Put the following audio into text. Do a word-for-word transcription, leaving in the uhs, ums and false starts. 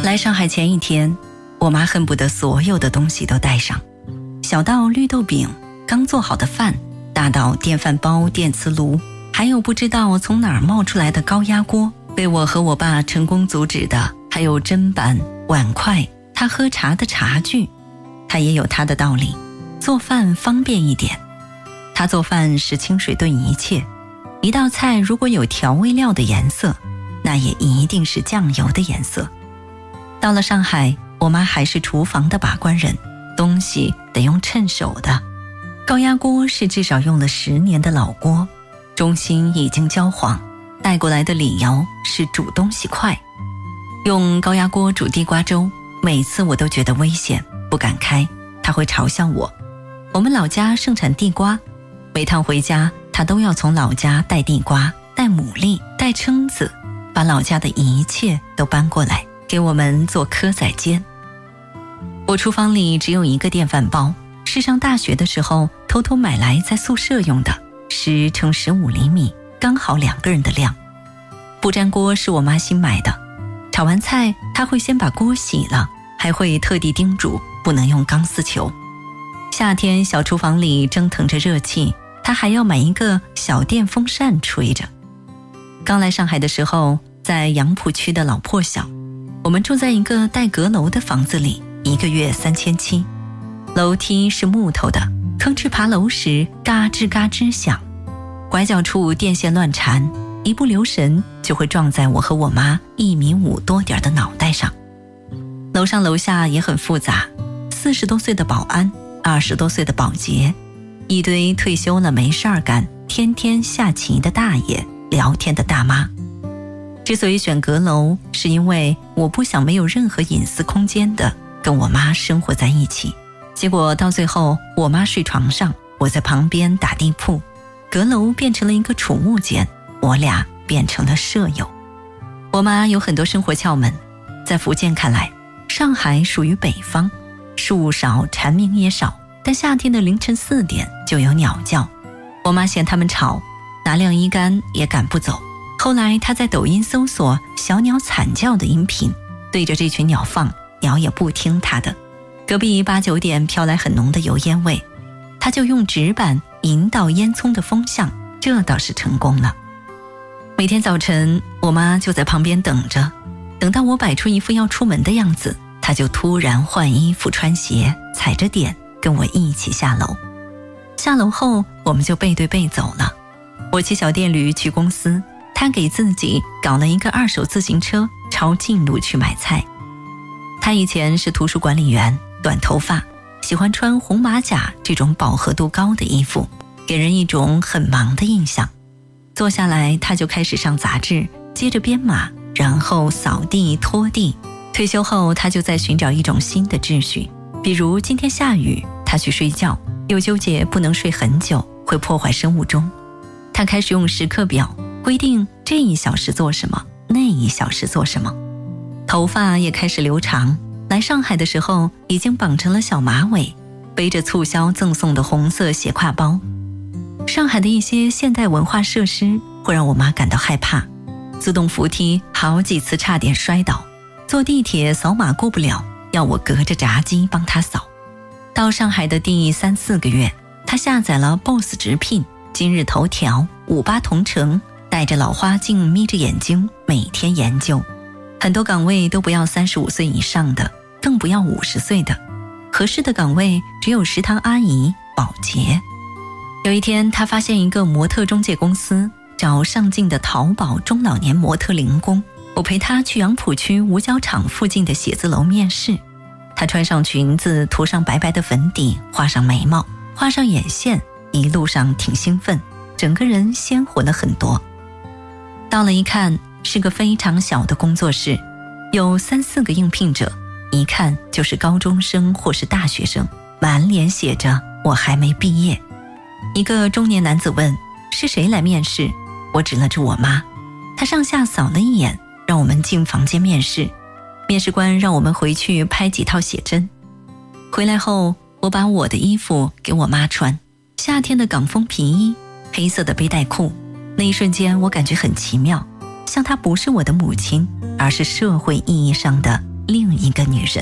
来上海前一天，我妈恨不得所有的东西都带上，小到绿豆饼、刚做好的饭，大到电饭煲、电磁炉，还有不知道从哪儿冒出来的高压锅。被我和我爸成功阻止的还有砧板、碗筷，他喝茶的茶具。他也有他的道理，做饭方便一点。他做饭是清水炖一切，一道菜如果有调味料的颜色，那也一定是酱油的颜色。到了上海，我妈还是厨房的把关人，东西得用趁手的。高压锅是至少用了十年的老锅，中心已经焦黄，带过来的理由是煮东西快。用高压锅煮地瓜粥，每次我都觉得危险，不敢开，他会嘲笑我。我们老家盛产地瓜，每趟回家他都要从老家带地瓜、带牡蛎、带蛏子，把老家的一切都搬过来给我们做蚵仔煎。我厨房里只有一个电饭煲，是上大学的时候偷偷买来在宿舍用的，十乘十五厘米，刚好两个人的量。不粘锅是我妈新买的，炒完菜她会先把锅洗了，还会特地叮嘱不能用钢丝球。夏天小厨房里蒸腾着热气，她还要买一个小电风扇吹着。刚来上海的时候，在杨浦区的老破小，我们住在一个带阁楼的房子里，一个月三千七，楼梯是木头的，吭哧爬楼时嘎吱嘎吱响，拐角处电线乱缠，一不留神就会撞在我和我妈一米五多点的脑袋上。楼上楼下也很复杂，四十多岁的保安，二十多岁的保洁，一堆退休了没事儿干，天天下棋的大爷，聊天的大妈。之所以选阁楼，是因为我不想没有任何隐私空间的跟我妈生活在一起。结果到最后，我妈睡床上，我在旁边打地铺，阁楼变成了一个储物间，我俩变成了舍友。我妈有很多生活窍门，在福建看来，上海属于北方，树少蝉鸣也少，但夏天的凌晨四点就有鸟叫，我妈嫌他们吵，拿晾衣杆也赶不走。后来她在抖音搜索小鸟惨叫的音频，对着这群鸟放，鸟也不听她的。隔壁八九点飘来很浓的油烟味，她就用纸板引导烟囱的风向，这倒是成功了。每天早晨我妈就在旁边等着，等到我摆出一副要出门的样子，她就突然换衣服穿鞋，踩着点跟我一起下楼。下楼后我们就背对背走了，我骑小电驴去公司，她给自己搞了一个二手自行车，抄近路去买菜。她以前是图书管理员，短头发，喜欢穿红马甲这种饱和度高的衣服，给人一种很忙的印象。坐下来她就开始上杂志，接着编码，然后扫地拖地。退休后她就在寻找一种新的秩序，比如今天下雨，她去睡觉，又纠结不能睡很久，会破坏生物钟。她开始用时刻表规定这一小时做什么，那一小时做什么。头发也开始留长，来上海的时候已经绑成了小马尾，背着促销赠送的红色斜挎包。上海的一些现代文化设施会让我妈感到害怕，自动扶梯好几次差点摔倒，坐地铁扫码过不了，要我隔着闸机帮她扫。到上海的第三四个月，她下载了 B O S S 直聘、今日头条、五八同城，戴着老花镜眯着眼睛每天研究。很多岗位都不要三十五岁以上的，更不要五十岁的，合适的岗位只有食堂阿姨、保洁。有一天她发现一个模特中介公司找上进的淘宝中老年模特零工，我陪她去杨浦区五角场附近的写字楼面试。她穿上裙子，涂上白白的粉底，画上眉毛，画上眼线，一路上挺兴奋，整个人鲜活了很多。到了一看，是个非常小的工作室，有三四个应聘者，一看就是高中生或是大学生，满脸写着我还没毕业。一个中年男子问是谁来面试，我指了指我妈。他上下扫了一眼，让我们进房间面试。面试官让我们回去拍几套写真。回来后，我把我的衣服给我妈穿，夏天的港风皮衣，黑色的背带裤。那一瞬间我感觉很奇妙，像她不是我的母亲，而是社会意义上的另一个女人。